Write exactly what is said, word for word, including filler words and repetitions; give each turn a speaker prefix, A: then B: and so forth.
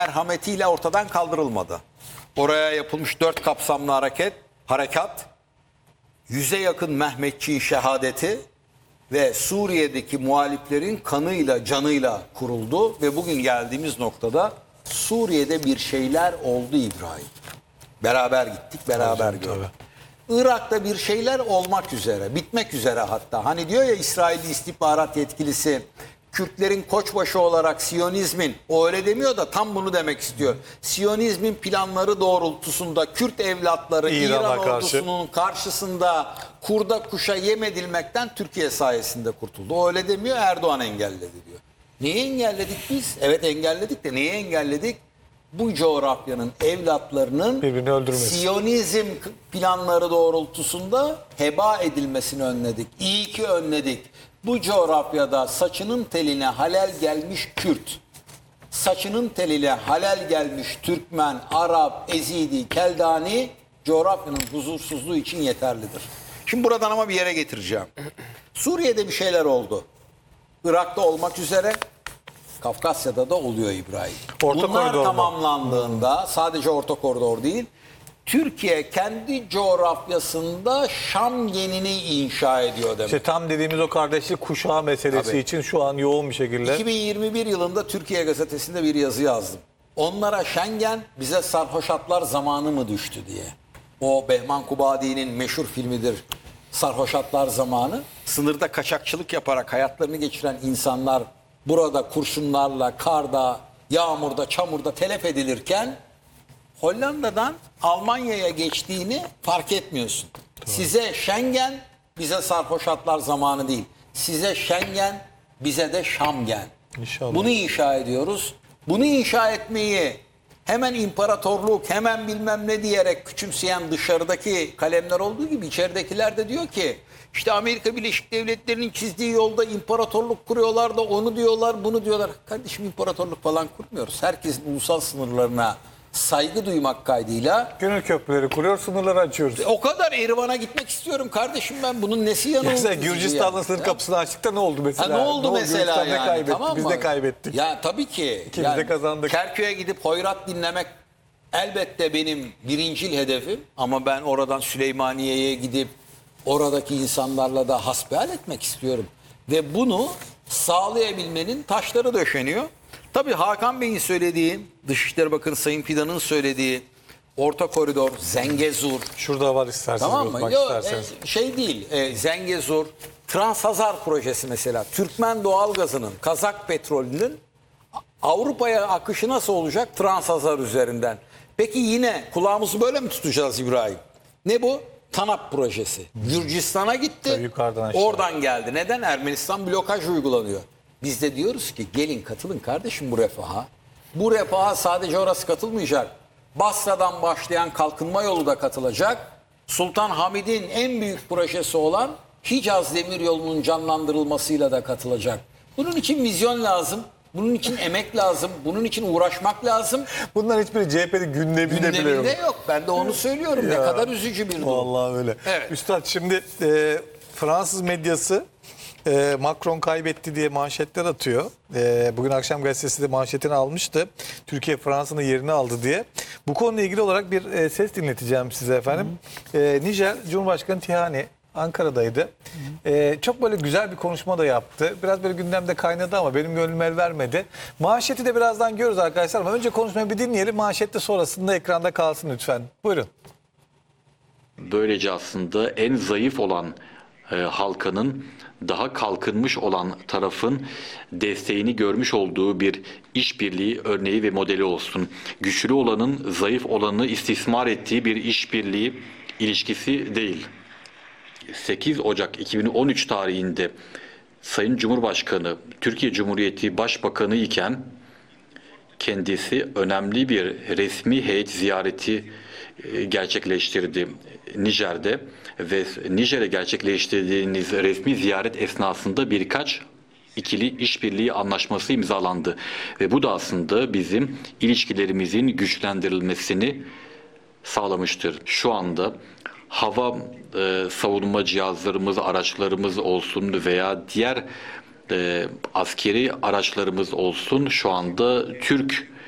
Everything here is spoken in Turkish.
A: merhametiyle ortadan kaldırılmadı. Oraya yapılmış dört kapsamlı hareket, harekat, yüze yakın Mehmetçiğin şehadeti ve Suriye'deki muhaliflerin kanıyla, canıyla kuruldu ve bugün geldiğimiz noktada Suriye'de bir şeyler oldu İbrahim. Beraber gittik, beraber
B: Tabii,
A: gördük. Irak'ta bir şeyler olmak üzere, bitmek üzere hatta. Hani diyor ya İsrail istihbarat yetkilisi, Kürtlerin koçbaşı olarak Siyonizmin, o öyle demiyor da tam bunu demek istiyor. Siyonizmin planları doğrultusunda Kürt evlatları
B: İran'a
A: İran
B: karşı.
A: ordusunun karşısında kurda kuşa yem edilmekten Türkiye sayesinde kurtuldu. O öyle demiyor, Erdoğan engelledi diyor. Neyi engelledik biz? Evet engelledik de neyi engelledik? Bu coğrafyanın evlatlarının
B: Birbirini öldürmesi.
A: Siyonizm planları doğrultusunda heba edilmesini önledik. İyi ki önledik. Bu coğrafyada saçının teline halal gelmiş Kürt, saçının teline halal gelmiş Türkmen, Arap, Ezidi, Keldani coğrafyanın huzursuzluğu için yeterlidir. Şimdi buradan ama bir yere getireceğim. Suriye'de bir şeyler oldu. Irak'ta olmak üzere Kafkasya'da da oluyor İbrahim.
B: Orta
A: Bunlar
B: koridor mu?
A: tamamlandığında sadece orta koridor değil, Türkiye kendi coğrafyasında Şam yenini inşa ediyor demek.
B: İşte tam dediğimiz o kardeşlik kuşağı meselesi
A: Tabii.
B: için şu an yoğun bir şekilde.
A: iki bin yirmi bir yılında Türkiye Gazetesi'nde bir yazı yazdım. Onlara Schengen, bize sarhoşatlar zamanı mı düştü diye. O Behman Kubadi'nin meşhur filmidir. Sarhoşatlar zamanı. Sınırda kaçakçılık yaparak hayatlarını geçiren insanlar burada kurşunlarla, karda, yağmurda, çamurda telef edilirken Hollanda'dan Almanya'ya geçtiğini fark etmiyorsun. Tamam. Size Schengen, bize sarhoşatlar zamanı değil. Size Schengen, bize de Şamgen.
B: İnşallah.
A: Bunu inşa ediyoruz. Bunu inşa etmeyi hemen imparatorluk, hemen bilmem ne diyerek küçümseyen dışarıdaki kalemler olduğu gibi içeridekiler de diyor ki işte Amerika Birleşik Devletleri'nin çizdiği yolda imparatorluk kuruyorlar da onu diyorlar, bunu diyorlar. Kardeşim imparatorluk falan kurmuyoruz. Herkesin ulusal sınırlarına saygı duymak kaydıyla.
B: Gönül köprüleri kuruyor, sınırları açıyoruz.
A: O kadar Erivan'a gitmek istiyorum kardeşim ben. Bunun nesi yanıltıcı?
B: Mesela Gürcistan'ın yani. Sınır kapısını açtık da ne oldu mesela?
A: Ha, ne oldu mesela
B: Gürcistan
A: yani?
B: ne kaybetti?
A: Tamam
B: Biz
A: mı?
B: de kaybettik.
A: Ya tabii ki.
B: İkimiz
A: yani,
B: de kazandık.
A: Kerkük'e gidip hoyrat dinlemek elbette benim birincil hedefim. Ama ben oradan Süleymaniye'ye gidip oradaki insanlarla da hasbihal etmek istiyorum. Ve bunu sağlayabilmenin taşları döşeniyor. Tabii Hakan Bey'in söylediği, Dışişleri Bakanı Sayın Fidan'ın söylediği orta koridor, Zengezur.
B: Şurada var isterseniz.
A: Tamam mı? Yok, e, şey değil, e, Zengezur, Transhazar projesi mesela. Türkmen doğalgazının, Kazak petrolünün Avrupa'ya akışı nasıl olacak? Transhazar üzerinden. Peki yine kulağımızı böyle mi tutacağız İbrahim? Ne bu? TANAP projesi. Gürcistan'a gitti.
B: Yukarıdan aşağı.
A: Oradan geldi. Neden? Ermenistan blokaj uygulanıyor. Biz de diyoruz ki gelin katılın kardeşim bu refaha. Bu refaha sadece orası katılmayacak. Basra'dan başlayan kalkınma yolu da katılacak. Sultan Hamid'in en büyük projesi olan Hicaz Demiryolu'nun canlandırılmasıyla da katılacak. Bunun için vizyon lazım. Bunun için emek lazım. Bunun için uğraşmak lazım.
B: Bunlar hiçbiri C H P'nin gündeminde,
A: Gündeminde
B: bile yok.
A: yok. Ben de onu söylüyorum. Ne kadar üzücü bir durum.
B: Vallahi öyle.
A: Evet.
B: Üstad şimdi e, Fransız medyası e, Macron kaybetti diye manşetler atıyor. E, bugün akşam gazetesi de manşetini almıştı. Türkiye Fransa'nın yerini aldı diye. Bu konuyla ilgili olarak bir e, ses dinleteceğim size efendim. E, Nijer Cumhurbaşkanı Tihani Ankara'daydı. Ee, çok böyle güzel bir konuşma da yaptı. Biraz böyle gündemde kaynadı ama benim gönlüm el vermedi. Manşeti de birazdan görürüz arkadaşlar ama önce konuşmayı bir dinleyelim. Manşette sonrasında ekranda kalsın lütfen. Buyurun.
C: Böylece aslında en zayıf olan e, halkanın daha kalkınmış olan tarafın desteğini görmüş olduğu bir işbirliği örneği ve modeli olsun. Güçlü olanın zayıf olanı istismar ettiği bir işbirliği ilişkisi değil. sekiz Ocak iki bin on üç tarihinde Sayın Cumhurbaşkanı Türkiye Cumhuriyeti Başbakanı iken kendisi önemli bir resmi heyet ziyareti gerçekleştirdi Nijer'de ve Nijer'e gerçekleştirdiğiniz resmi ziyaret esnasında birkaç ikili işbirliği anlaşması imzalandı ve bu da aslında bizim ilişkilerimizin güçlendirilmesini sağlamıştır. Şu anda hava e, savunma cihazlarımız, araçlarımız olsun veya diğer e, askeri araçlarımız olsun şu anda Türk